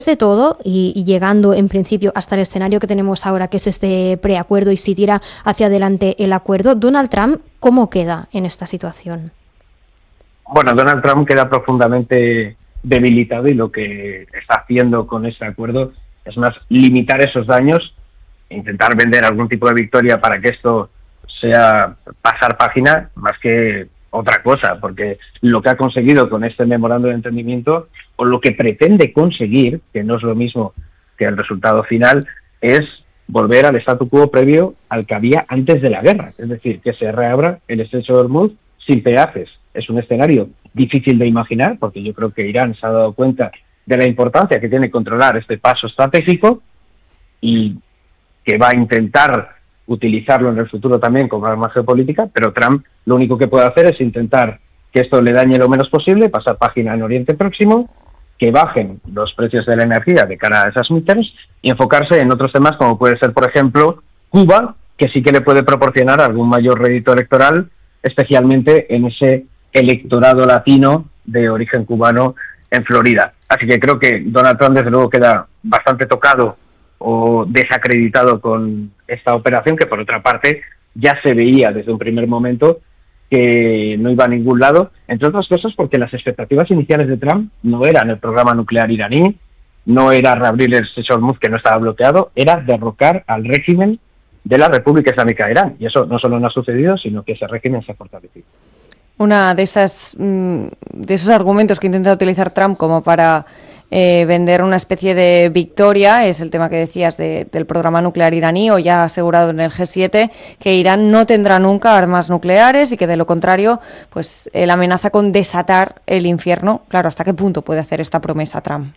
de todo y llegando en principio hasta el escenario que tenemos ahora, que es este preacuerdo y si tira hacia adelante el acuerdo, Donald Trump, ¿cómo queda en esta situación? Bueno, Donald Trump queda profundamente debilitado y lo que está haciendo con este acuerdo es más limitar esos daños, intentar vender algún tipo de victoria para que esto sea pasar página más que otra cosa, porque lo que ha conseguido con este memorando de entendimiento o lo que pretende conseguir, que no es lo mismo que el resultado final, es volver al statu quo previo al que había antes de la guerra, es decir, que se reabra el estrecho de Hormuz sin peajes. Es un escenario difícil de imaginar, porque yo creo que Irán se ha dado cuenta de la importancia que tiene controlar este paso estratégico y que va a intentar utilizarlo en el futuro también como arma geopolítica, pero Trump lo único que puede hacer es intentar que esto le dañe lo menos posible, pasar página en Oriente Próximo, que bajen los precios de la energía de cara a esas midterms y enfocarse en otros temas como puede ser, por ejemplo, Cuba, que sí que le puede proporcionar algún mayor rédito electoral, especialmente en ese electorado latino de origen cubano en Florida. Así que creo que Donald Trump desde luego queda bastante tocado o desacreditado con esta operación, que por otra parte ya se veía desde un primer momento que no iba a ningún lado, entre otras cosas porque las expectativas iniciales de Trump no eran el programa nuclear iraní, no era reabrir el estrecho de Hormuz que no estaba bloqueado, era derrocar al régimen de la República Islámica de Irán. Y eso no solo no ha sucedido, sino que ese régimen se ha fortalecido. Una de esos argumentos que intenta utilizar Trump como para vender una especie de victoria es el tema que decías del programa nuclear iraní, o ya asegurado en el G7 que Irán no tendrá nunca armas nucleares y que de lo contrario pues él amenaza con desatar el infierno. Claro, ¿hasta qué punto puede hacer esta promesa Trump?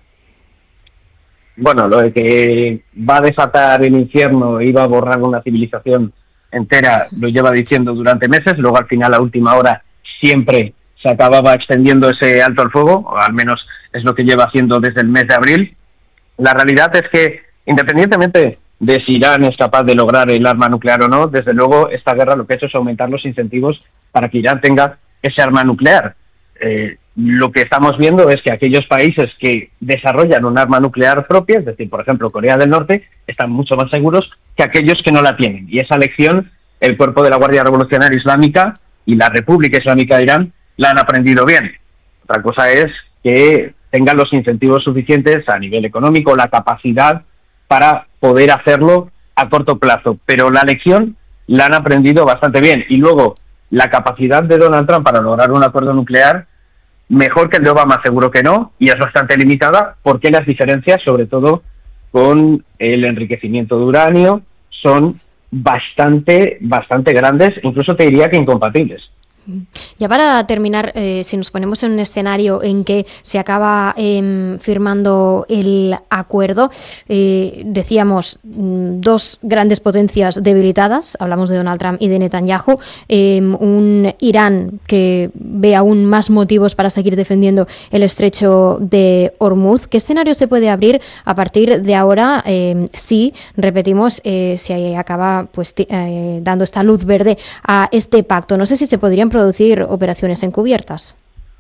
Bueno, lo de que va a desatar el infierno y va a borrar una civilización entera lo lleva diciendo durante meses, luego al final a última hora siempre se acababa extendiendo ese alto al fuego, o al menos es lo que lleva haciendo desde el mes de abril. La realidad es que, independientemente de si Irán es capaz de lograr el arma nuclear o no, desde luego esta guerra lo que ha hecho es aumentar los incentivos para que Irán tenga ese arma nuclear. Lo que estamos viendo es que aquellos países que desarrollan un arma nuclear propia, es decir, por ejemplo, Corea del Norte, están mucho más seguros que aquellos que no la tienen. Y esa lección, el cuerpo de la Guardia Revolucionaria Islámica y la República Islámica de Irán la han aprendido bien. Otra cosa es que tengan los incentivos suficientes a nivel económico, la capacidad para poder hacerlo a corto plazo. Pero la lección la han aprendido bastante bien. Y luego, la capacidad de Donald Trump para lograr un acuerdo nuclear, mejor que el de Obama seguro que no, y es bastante limitada, porque las diferencias, sobre todo con el enriquecimiento de uranio, son bastante grandes, incluso te diría que incompatibles. Ya para terminar, si nos ponemos en un escenario en que se acaba firmando el acuerdo, decíamos dos grandes potencias debilitadas, hablamos de Donald Trump y de Netanyahu, un Irán que ve aún más motivos para seguir defendiendo el estrecho de Hormuz. ¿Qué escenario se puede abrir a partir de ahora si, repetimos, se acaba pues dando esta luz verde a este pacto? No sé si se podrían producir operaciones encubiertas.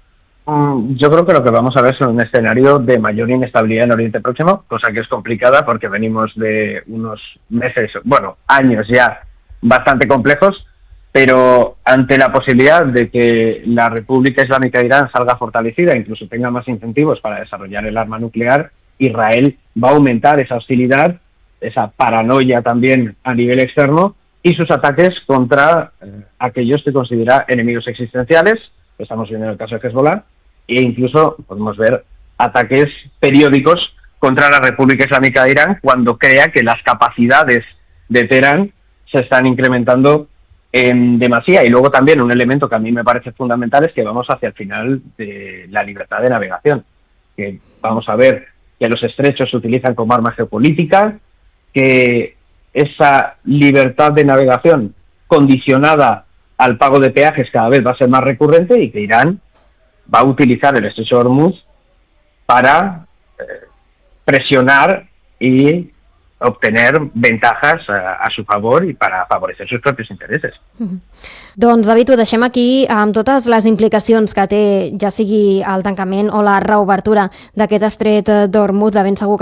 Yo creo que lo que vamos a ver es un escenario de mayor inestabilidad en Oriente Próximo, cosa que es complicada porque venimos de unos meses, bueno, años ya bastante complejos, pero ante la posibilidad de que la República Islámica de Irán salga fortalecida, incluso tenga más incentivos para desarrollar el arma nuclear, Israel va a aumentar esa hostilidad, esa paranoia también a nivel externo, y sus ataques contra aquellos que considera enemigos existenciales, estamos viendo en el caso de Hezbollah, e incluso podemos ver ataques periódicos contra la República Islámica de Irán cuando crea que las capacidades de Teherán se están incrementando en demasía. Y luego también un elemento que a mí me parece fundamental es que vamos hacia el final de la libertad de navegación, que vamos a ver que los estrechos se utilizan como arma geopolítica, que esa libertad de navegación condicionada al pago de peajes cada vez va a ser más recurrente y que Irán va a utilizar el estrecho de Hormuz para presionar y obtener ventajas a su favor y para favorecer sus propios intereses. Doncs, David, ho deixem aquí amb totes les implicacions que té, ja sigui el tancament o la reobertura d'aquest estret d'Hormuz. De ben segur que